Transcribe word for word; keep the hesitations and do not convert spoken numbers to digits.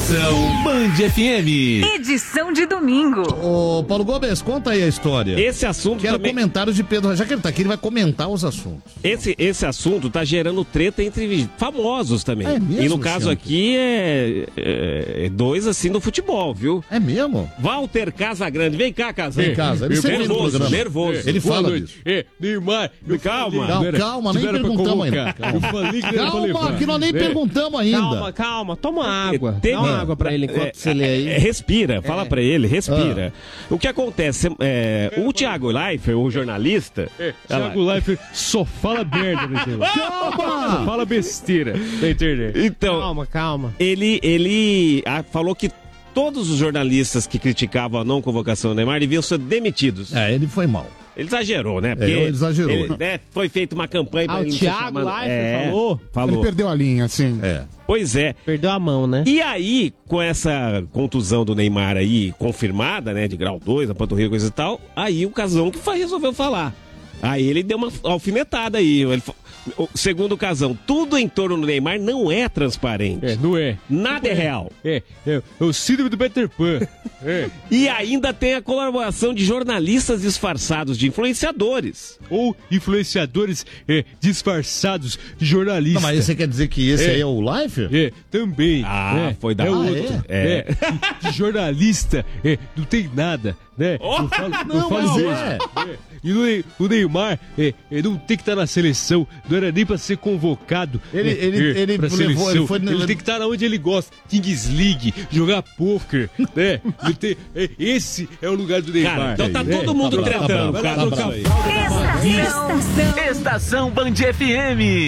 Estação Band F M. Edição de domingo. Ô, Paulo Gomes, conta aí a história. Esse assunto Quero também... comentários de Pedro. Já que ele tá aqui, ele vai comentar os assuntos. Esse, esse assunto tá gerando treta entre famosos também. É mesmo, e no caso Xande? aqui é, é, é dois assim do futebol, viu? É mesmo? Walter Casagrande. Vem cá, Casagrande. Vem cá, ele sempre vem no nervoso, programa. nervoso. Ele Boa fala noite. disso. É, Neymar. eu Calma. falei- Calma, calma, nem Tiveram pra perguntamos convocar. ainda. Eu falei que era pra Calma, levar. que nós nem É. perguntamos ainda. Calma, calma, toma água. Teve- Dá uma água pra ele enquanto É, você lê aí. é, respira, fala pra ele, respira. Ah. O que acontece, é, o Thiago Leifert, o jornalista... É, Olha lá. Thiago Leifert só fala merda na internet. Calma! Só fala besteira na internet. Então, Calma, calma. ele, ele ah, falou que todos os jornalistas que criticavam a não convocação do Neymar deviam ser demitidos. É, ele foi mal. Ele exagerou, né? Porque ele exagerou. ele, né, foi feita uma campanha Ah, pra o ele ser Thiago chamado- Leifert É, falou? Falou. Ele perdeu a linha, assim. É. Pois é. Perdeu a mão, né? E aí, com essa contusão do Neymar aí confirmada, né, de grau dois, a panturrilha, coisa e tal, aí o Casão que foi, resolveu falar. Aí ele deu uma alfinetada aí. Ele, fa- o- segundo o Casão, tudo em torno do Neymar não é transparente. É, não é. Nada é real. É, é, é o síndrome do Peter Pan. É. E ainda tem a colaboração de jornalistas disfarçados de influenciadores. Ou influenciadores é, disfarçados de jornalistas. Não, mas você quer dizer que esse É. aí é o Life? É, também. Ah, é, foi da é hora. outro. É. É. De jornalista, é, não tem nada, né? Oh, eu falo, não, eu falo mas mesmo. é. É. E o Ney- o Neymar é, é, não tem que estar na seleção, não era nem pra ser convocado. Ele- é, ele- é, ele pra levou- seleção. ele foi- Ele tem que estar onde ele gosta. Kings League, jogar pôquer, né? Ele tem- é, esse é o lugar do Neymar. Cara, então tá né? todo mundo Tá bravo, tretando. tá por causa bravo, do tá café. bravo. Estação. Estação Band F M.